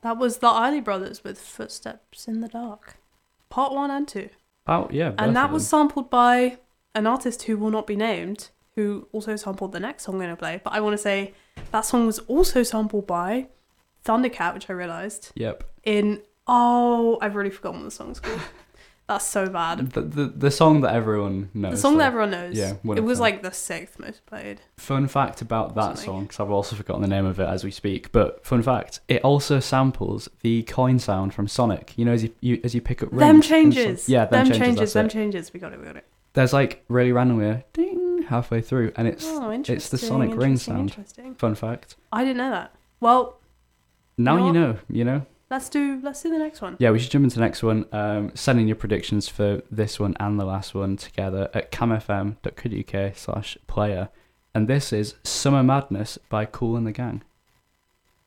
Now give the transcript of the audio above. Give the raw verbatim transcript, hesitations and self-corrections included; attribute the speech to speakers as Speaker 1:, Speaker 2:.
Speaker 1: That was the Eiley Brothers with Footsteps in the Dark. Part one and two.
Speaker 2: Oh, yeah. both
Speaker 1: And that
Speaker 2: of
Speaker 1: was
Speaker 2: them.
Speaker 1: sampled by an artist who will not be named, who also sampled the next song I'm going to play. But I want to say that song was also sampled by Thundercat, which I realised.
Speaker 2: Yep.
Speaker 1: In, oh, I've already forgotten what the song's called. That's so bad.
Speaker 2: The, the the song that everyone knows.
Speaker 1: The song
Speaker 2: so-
Speaker 1: that everyone knows.
Speaker 2: Yeah,
Speaker 1: It was
Speaker 2: Winterfell.
Speaker 1: like the sixth most played.
Speaker 2: Fun fact about that
Speaker 1: Something.
Speaker 2: song, because I've also forgotten the name of it as we speak, but fun fact, it also samples the coin sound from Sonic. You know, as you, you as you pick up rings.
Speaker 1: Them
Speaker 2: in
Speaker 1: changes.
Speaker 2: Son- yeah, them,
Speaker 1: them
Speaker 2: changes.
Speaker 1: changes.
Speaker 2: that's
Speaker 1: Them
Speaker 2: it.
Speaker 1: changes. We got it. We got it.
Speaker 2: There's like really randomly a ding halfway through, and it's
Speaker 1: Oh, interesting.
Speaker 2: it's the Sonic ring
Speaker 1: interesting,
Speaker 2: sound.
Speaker 1: Interesting.
Speaker 2: Fun fact.
Speaker 1: I didn't know that. Well,
Speaker 2: Now
Speaker 1: You
Speaker 2: you
Speaker 1: know
Speaker 2: know, you know.
Speaker 1: let's do let's do the next one.
Speaker 2: Yeah, we should jump into the next one. Um, send in your predictions for this one and the last one together at camfm.co.uk slash player. And this is Summer Madness by Kool and the Gang.